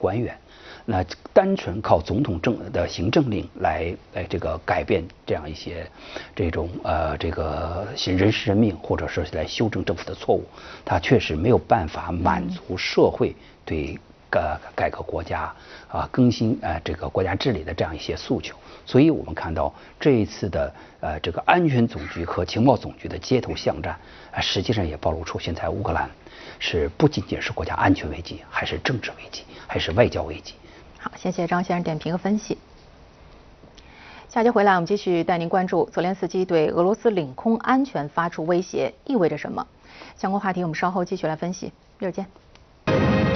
官员。那单纯靠总统的行政令来这个改变这样一些这种这个人事任命，或者是来修正政府的错误，它确实没有办法满足社会对改革国家更新这个国家治理的这样一些诉求。所以我们看到这一次的这个安全总局和情报总局的街头巷战，实际上也暴露出现在乌克兰是不仅仅是国家安全危机，还是政治危机，还是外交危机。 好，谢谢张先生点评和分析。下节回来，我们继续带您关注泽连斯基对俄罗斯领空安全发出威胁意味着什么？相关话题我们稍后继续来分析。一会儿见。